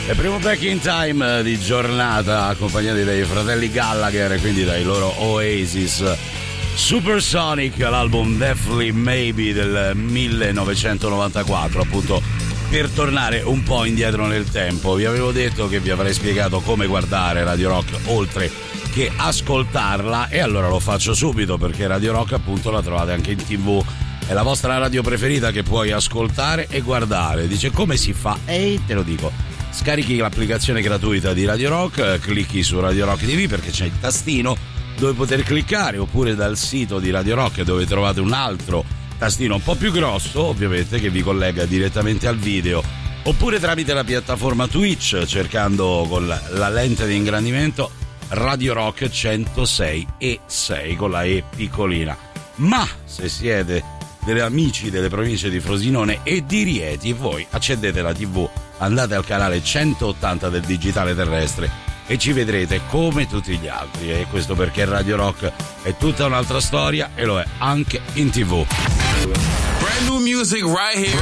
Il primo Back in Time di giornata, accompagnati dai fratelli Gallagher e quindi dai loro Oasis. Supersonic, l'album Definitely Maybe del 1994, appunto per tornare un po' indietro nel tempo. Vi avevo detto che vi avrei spiegato come guardare Radio Rock oltre che ascoltarla, e allora lo faccio subito, perché Radio Rock appunto la trovate anche in TV. È la vostra radio preferita che puoi ascoltare e guardare. Dice come si fa? E te lo dico. Scarichi l'applicazione gratuita di Radio Rock, clicchi su Radio Rock TV perché c'è il tastino dove poter cliccare, oppure dal sito di Radio Rock dove trovate un altro tastino un po' più grosso, ovviamente, che vi collega direttamente al video, oppure tramite la piattaforma Twitch cercando con la lente di ingrandimento Radio Rock 106.6 con la E piccolina. Ma se siete degli amici delle province di Frosinone e di Rieti, voi accendete la TV, andate al canale 180 del digitale terrestre e ci vedrete come tutti gli altri. E questo perché Radio Rock è tutta un'altra storia e lo è anche in TV. Brand new music right here.